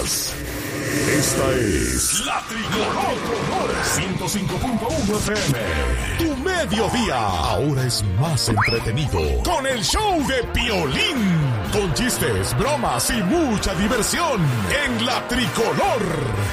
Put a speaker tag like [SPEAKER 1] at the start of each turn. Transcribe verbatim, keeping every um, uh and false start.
[SPEAKER 1] más. Esta es La Tricolor ciento cinco punto uno F M. Tu mediodía ahora es más entretenido con el show de Piolín. Con chistes, bromas y mucha diversión en La Tricolor.